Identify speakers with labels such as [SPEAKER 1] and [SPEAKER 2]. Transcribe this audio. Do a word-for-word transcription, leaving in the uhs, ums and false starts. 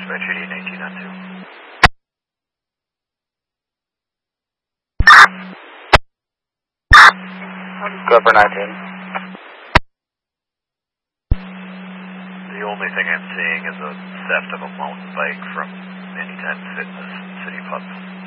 [SPEAKER 1] dispatch eighty-eight nineteen on two.
[SPEAKER 2] Clipper nineteen.
[SPEAKER 1] The only thing I'm seeing is a theft of a mountain bike from Anytime Fitness City Pub.